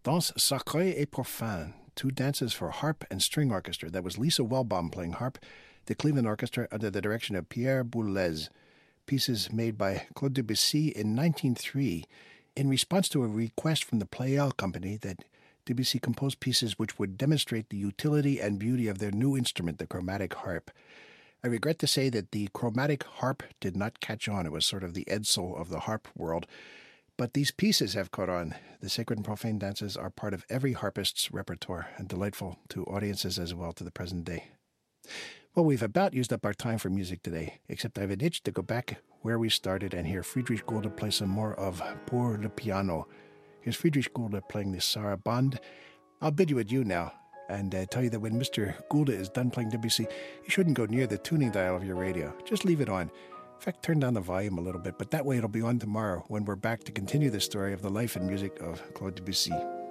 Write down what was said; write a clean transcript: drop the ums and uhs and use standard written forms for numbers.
Danse Sacrée et Profane, two dances for harp and string orchestra. That was Lisa Wellbaum playing harp, the Cleveland Orchestra under the direction of Pierre Boulez. Pieces made by Claude Debussy in 1903 in response to a request from the Pleyel Company that Debussy composed pieces which would demonstrate the utility and beauty of their new instrument, the chromatic harp. I regret to say that the chromatic harp did not catch on. It was sort of the Edsel of the harp world. But these pieces have caught on. The sacred and profane dances are part of every harpist's repertoire and delightful to audiences as well to the present day. Well, we've about used up our time for music today, except I have an itch to go back where we started and hear Friedrich Gulde play some more of Pour le Piano. Here's Friedrich Gulde playing the Sarabande. I'll bid you adieu now and tell you that when Mr. Gulde is done playing Debussy, you shouldn't go near the tuning dial of your radio. Just leave it on. In fact, turn down the volume a little bit, but that way it'll be on tomorrow when we're back to continue the story of the life and music of Claude Debussy.